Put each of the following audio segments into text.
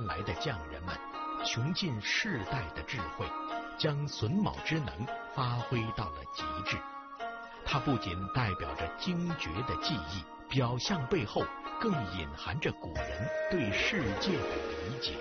来的匠人们穷尽世代的智慧，将榫卯之能发挥到了极致。它不仅代表着精绝的技艺，表象背后更隐含着古人对世界的理解。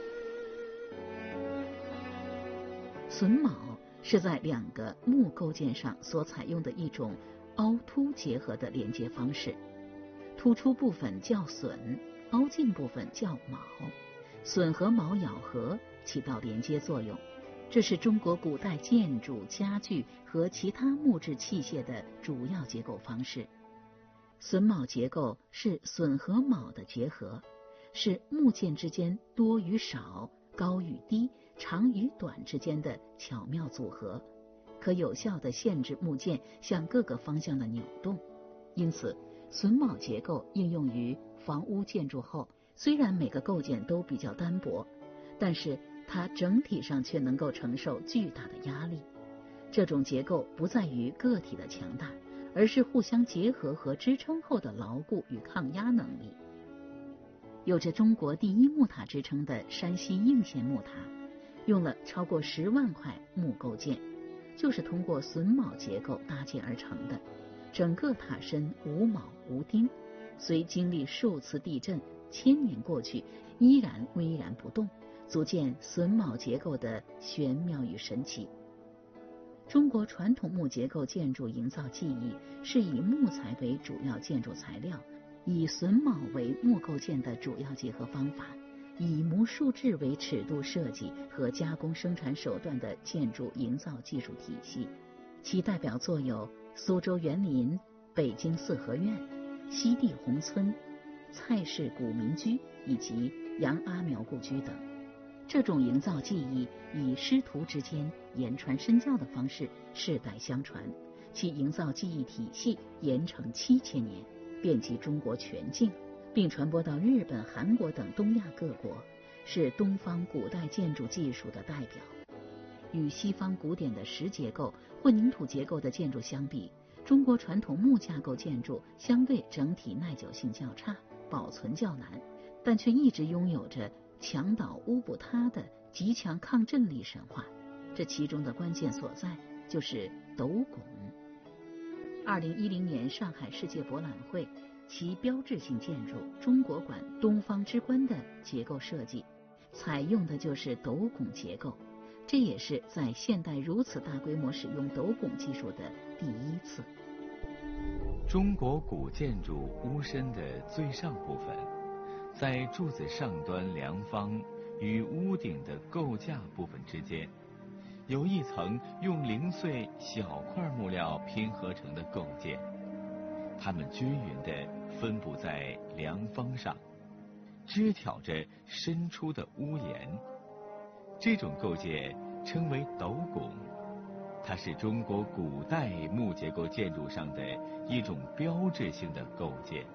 榫卯是在两个木构件上所采用的一种凹凸结合的连接方式，突出部分叫榫，凹进部分叫卯，榫和卯咬合，起到连接作用。这是中国古代建筑、家具和其他木质器械的主要结构方式。榫卯结构是榫和卯的结合，是木件之间多与少、高与低、长与短之间的巧妙组合，可有效地限制木件向各个方向的扭动。因此，榫卯结构应用于房屋建筑后，虽然每个构件都比较单薄，但是它整体上却能够承受巨大的压力。这种结构不在于个体的强大，而是互相结合和支撑后的牢固与抗压能力。有着中国第一木塔之称的山西应县木塔，用了超过10万块木构件，就是通过榫卯结构搭建而成的。整个塔身无卯无钉，虽经历数次地震，1000年过去，依然巍然不动，足见榫卯结构的玄妙与神奇。中国传统木结构建筑营造技艺是以木材为主要建筑材料，以榫卯为木构件的主要结合方法，以模树制为尺度设计和加工生产手段的建筑营造技术体系。其代表作有苏州园林、北京四合院、西递宏村、蔡氏古民居以及杨阿苗故居等。这种营造技艺以师徒之间言传身教的方式世代相传，其营造技艺体系延承7000年，遍及中国全境，并传播到日本、韩国等东亚各国，是东方古代建筑技术的代表。与西方古典的石结构、混凝土结构的建筑相比，中国传统木架构建筑相对整体耐久性较差，保存较难，但却一直拥有着墙倒屋不塌的极强抗震力神话。这其中的关键所在就是斗拱。2010年上海世界博览会其标志性建筑中国馆东方之冠的结构设计采用的就是斗拱结构，这也是在现代如此大规模使用斗拱技术的第一次。 中国古建筑屋身的最上部分，在柱子上端梁方与屋顶的构架部分之间，有一层用零碎小块木料拼合成的构件，它们均匀地分布在梁方上，支挑着伸出的屋檐。这种构件称为斗拱，它是中国古代木结构建筑上的一种标志性的构件。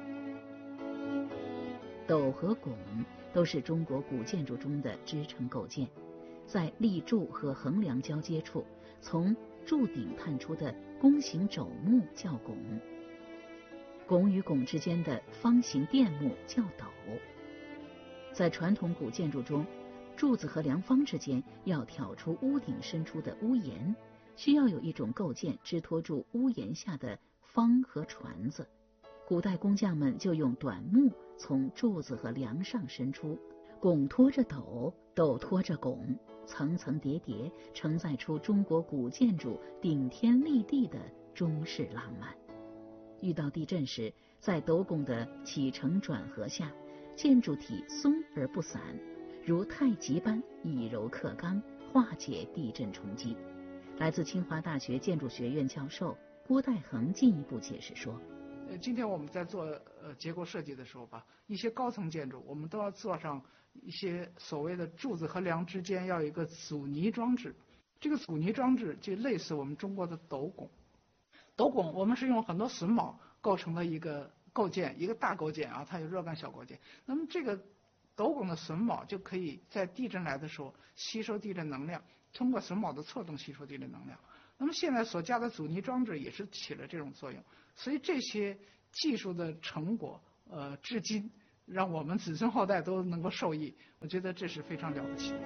斗和拱都是中国古建筑中的支撑构件，在立柱和横梁交接处，从柱顶探出的弓形肘木叫拱，拱与拱之间的方形垫木叫斗。在传统古建筑中，柱子和梁方之间要挑出屋顶伸出的屋檐，需要有一种构件支托住屋檐下的方和椽子。古代工匠们就用短木从柱子和梁上伸出，拱托着斗，斗托着拱，层层叠叠，承载出中国古建筑顶天立地的中式浪漫。遇到地震时，在斗拱的起承转合下，建筑体松而不散，如太极般以柔克刚，化解地震冲击。来自清华大学建筑学院教授郭代恒进一步解释说， 今天我们在做结构设计的时候吧，一些高层建筑我们都要做上一些所谓的柱子和梁之间要有一个阻尼装置。这个阻尼装置就类似我们中国的斗拱。斗拱我们是用很多榫卯构成的一个构件，一个大构件啊，它有若干小构件。那么这个斗拱的榫卯就可以在地震来的时候吸收地震能量，通过榫卯的错动吸收地震能量。那么现在所加的阻尼装置也是起了这种作用，所以这些技术的成果至今让我们子孙后代都能够受益，我觉得这是非常了不起的。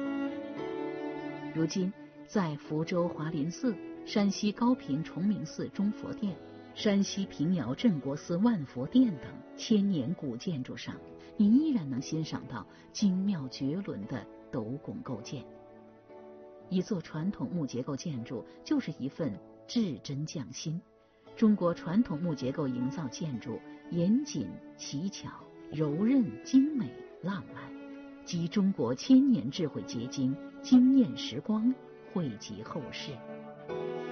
如今，在福州华林寺、山西高平崇明寺中佛殿、山西平遥镇国寺万佛殿等千年古建筑上，你依然能欣赏到精妙绝伦的斗拱构件。一座传统木结构建筑就是一份至真匠心。中国传统木结构营造建筑严谨、奇巧、柔韧、精美、浪漫，集中国千年智慧结晶，惊艳时光，惠及后世。